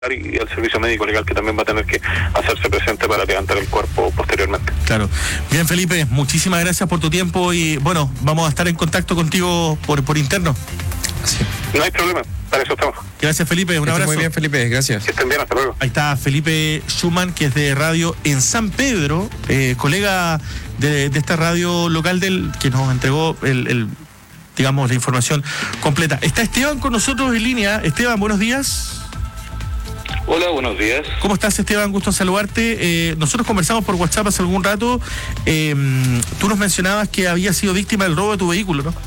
y el servicio médico legal, que también va a tener que hacerse presente para levantar el cuerpo posteriormente. Claro. Bien, Felipe, muchísimas gracias por tu tiempo y bueno, vamos a estar en contacto contigo por interno. Sí. No hay problema, para eso estamos. Gracias, Felipe, un abrazo. Muy bien, Felipe, gracias. Que estén bien, hasta luego. Ahí está Felipe Schumann, que es de radio en San Pedro, colega de esta radio local que nos entregó digamos, la información completa. Está Esteban con nosotros en línea. Esteban, buenos días. Hola, buenos días. ¿Cómo estás, Esteban? Gusto en saludarte. Nosotros conversamos por WhatsApp hace algún rato. Tú nos mencionabas que habías sido víctima del robo de tu vehículo, ¿no?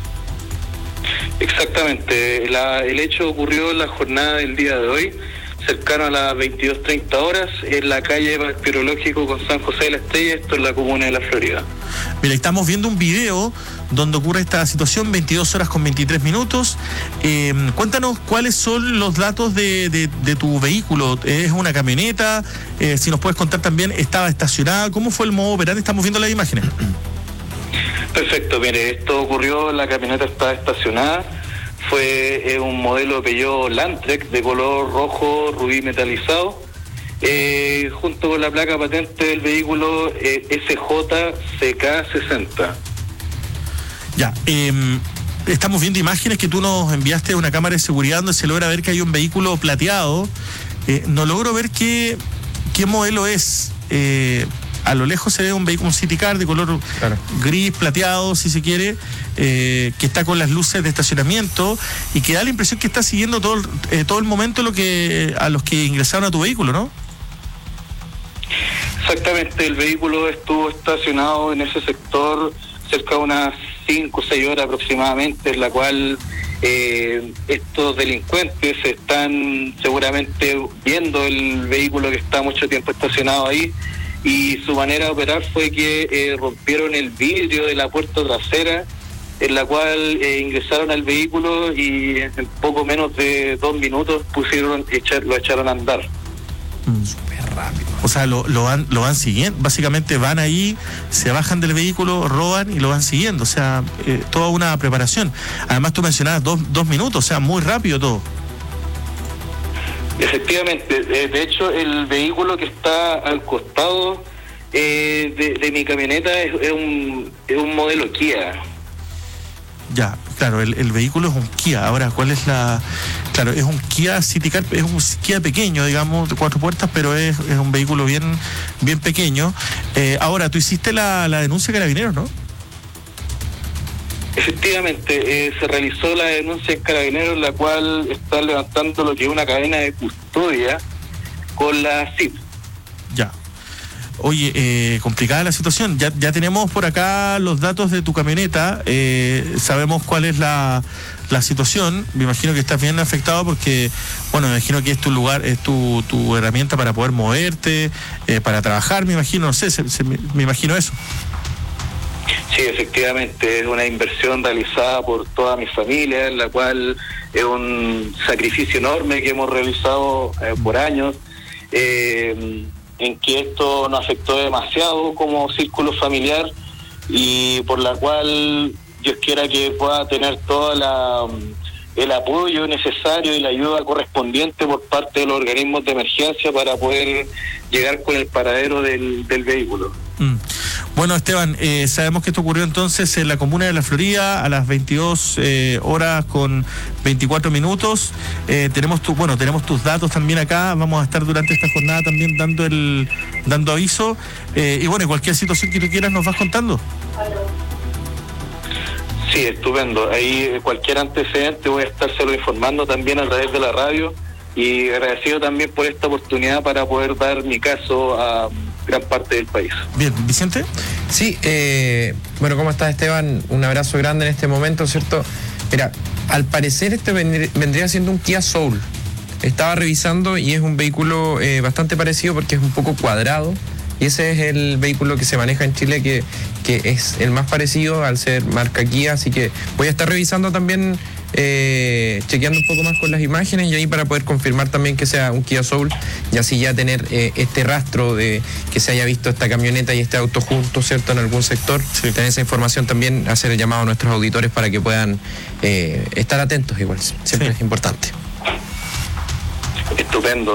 Exactamente. El hecho ocurrió en la jornada del día de hoy, cercano a las 22:30 horas, en la calle Bacteriológico con San José de la Estrella, esto en la comuna de La Florida. Mira, estamos viendo un video donde ocurre esta situación, 22 horas con 23 minutos. Cuéntanos cuáles son los datos de tu vehículo. ¿Es una camioneta? Si nos puedes contar también, ¿estaba estacionada? ¿Cómo fue el modo operante? Estamos viendo las imágenes. Perfecto, mire, esto ocurrió, la camioneta está estacionada. Fue un modelo Peugeot Landtrek de color rojo rubí metalizado, junto con la placa patente del vehículo SJCK60. Ya, estamos viendo imágenes que tú nos enviaste a una cámara de seguridad donde se logra ver que hay un vehículo plateado. No logro ver qué modelo es. A lo lejos se ve un vehículo, un City Car de color gris, plateado, si se quiere, que está con las luces de estacionamiento y que da la impresión que está siguiendo todo el momento a los que ingresaron a tu vehículo, ¿no? Exactamente, el vehículo estuvo estacionado en ese sector cerca de unas 5 o 6 horas aproximadamente, en la cual estos delincuentes están seguramente viendo el vehículo que está mucho tiempo estacionado ahí, y su manera de operar fue que rompieron el vidrio de la puerta trasera, en la cual ingresaron al vehículo y en poco menos de 2 minutos lo echaron a andar. Súper rápido. O sea, lo van siguiendo. Básicamente van ahí, se bajan del vehículo, roban y lo van siguiendo. O sea, toda una preparación. Además, tú mencionabas 2 minutos, o sea, muy rápido todo. Efectivamente, de hecho el vehículo que está al costado de mi camioneta es un modelo Kia. Ya, claro, el vehículo es un Kia. Ahora, ¿cuál es Claro, es un Kia City Car, es un Kia pequeño, digamos, de 4 puertas, pero es un vehículo bien pequeño. Ahora, tú hiciste la denuncia de Carabineros, ¿no? Efectivamente, se realizó la denuncia en Carabineros, la cual está levantando lo que es una cadena de custodia con la CIP. Ya. Oye, complicada la situación. Ya tenemos por acá los datos de tu camioneta. Sabemos cuál es la situación. Me imagino que estás bien afectado porque, bueno, me imagino que es tu lugar, es tu herramienta para poder moverte, para trabajar, me imagino, no sé, me imagino eso. Sí, efectivamente, es una inversión realizada por toda mi familia, en la cual es un sacrificio enorme que hemos realizado por años, en que esto nos afectó demasiado como círculo familiar y por la cual Dios quiera que pueda tener todo el apoyo necesario y la ayuda correspondiente por parte de los organismos de emergencia para poder llegar con el paradero del vehículo. Bueno, Esteban, sabemos que esto ocurrió entonces en la comuna de La Florida a las 22 horas con 24 minutos. Tenemos tus datos también acá. Vamos a estar durante esta jornada también dando aviso. Y bueno, cualquier situación que tú quieras nos vas contando. Sí, estupendo. Ahí cualquier antecedente voy a estárselo informando también a través de la radio, y agradecido también por esta oportunidad para poder dar mi caso a gran parte del país. Bien, Vicente. Sí, bueno, ¿cómo estás, Esteban? Un abrazo grande en este momento, ¿cierto? Mira, al parecer este vendría siendo un Kia Soul. Estaba revisando y es un vehículo bastante parecido porque es un poco cuadrado. Y ese es el vehículo que se maneja en Chile que es el más parecido al ser marca Kia, así que voy a estar revisando también, chequeando un poco más con las imágenes y ahí para poder confirmar también que sea un Kia Soul y así ya tener este rastro de que se haya visto esta camioneta y este auto juntos, ¿cierto?, en algún sector. Sí. Tener esa información también, hacer el llamado a nuestros auditores para que puedan estar atentos igual, siempre sí. Es importante. estupendo.